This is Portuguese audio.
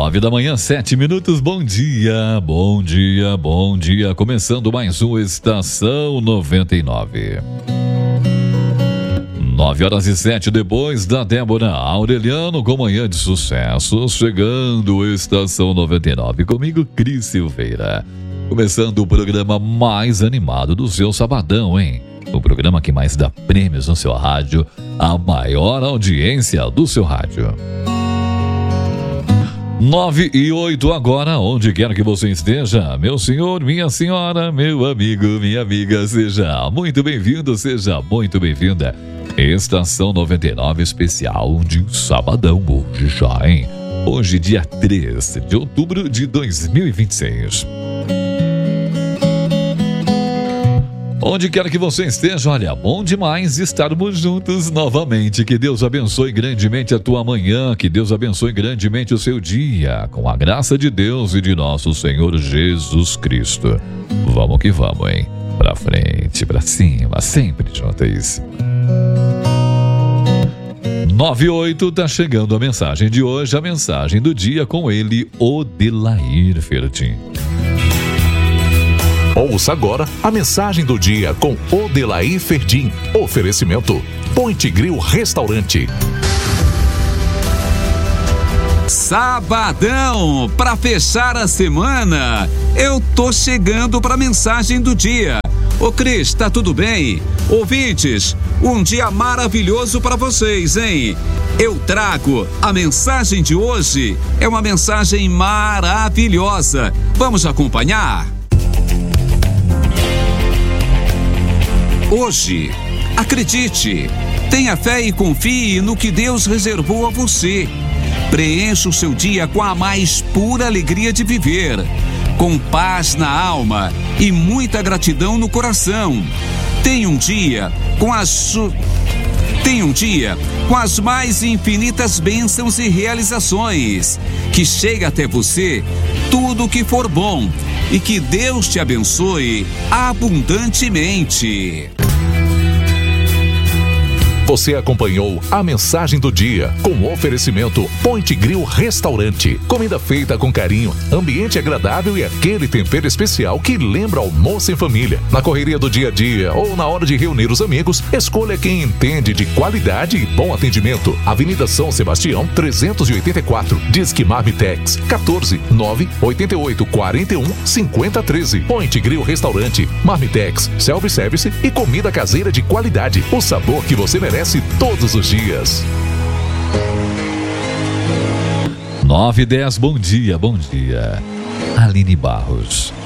9 da manhã, 7 minutos. Bom dia, bom dia, bom dia. Começando mais uma Estação 99. 9h07, depois da Débora Aureliano com Manhã de Sucesso. Chegando Estação 99. Comigo, Cris Silveira. Começando o programa mais animado do seu sabadão, hein? O programa que mais dá prêmios no seu rádio. A maior audiência do seu rádio. 9h08 agora, onde quer que você esteja, meu senhor, minha senhora, meu amigo, minha amiga, seja muito bem-vindo, seja muito bem-vinda. Estação 99 especial de sabadão, hoje já, hein? Hoje, dia 3 de outubro de 2026. Onde quer que você esteja, olha, bom demais estarmos juntos novamente. Que Deus abençoe grandemente a tua manhã, que Deus abençoe grandemente o seu dia, com a graça de Deus e de nosso Senhor Jesus Cristo. Vamos que vamos, hein? Pra frente, pra cima, sempre juntos. 9h08, tá chegando a mensagem de hoje, a mensagem do dia com ele, Odelair Fertin. Ouça agora a mensagem do dia com Odelair Fertin. Oferecimento Point Grill Restaurante. Sabadão, para fechar a semana, eu tô chegando para a mensagem do dia. Ô Cris, tá tudo bem? Ouvintes, um dia maravilhoso para vocês, hein? Eu trago a mensagem de hoje, é uma mensagem maravilhosa. Vamos acompanhar? Hoje, acredite, tenha fé e confie no que Deus reservou a você. Preencha o seu dia com a mais pura alegria de viver, com paz na alma e muita gratidão no coração. Tenha um dia com as mais infinitas bênçãos e realizações. Que chegue até você tudo o que for bom e que Deus te abençoe abundantemente. Você acompanhou a mensagem do dia com o oferecimento Point Grill Restaurante. Comida feita com carinho, ambiente agradável e aquele tempero especial que lembra almoço em família. Na correria do dia a dia ou na hora de reunir os amigos, escolha quem entende de qualidade e bom atendimento. Avenida São Sebastião, 384. Disque Marmitex, 14 988 41 50 13. Point Grill Restaurante. Marmitex, self-service e comida caseira de qualidade. O sabor que você merece todos os dias. 9h10, bom dia, bom dia. Aline Barros.